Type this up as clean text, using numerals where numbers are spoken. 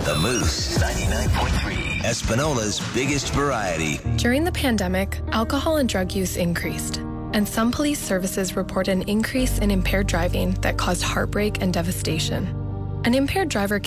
The Moose 99.3, Espanola's biggest variety. During the pandemic, alcohol and drug use increased, and some police services report an increase in impaired driving that caused heartbreak and devastation. An impaired driver